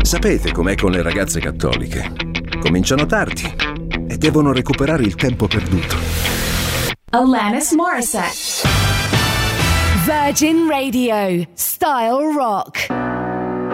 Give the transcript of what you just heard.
Sapete com'è con le ragazze cattoliche? Cominciano tardi e devono recuperare il tempo perduto. Alanis Morissette. Virgin Radio. Style Rock.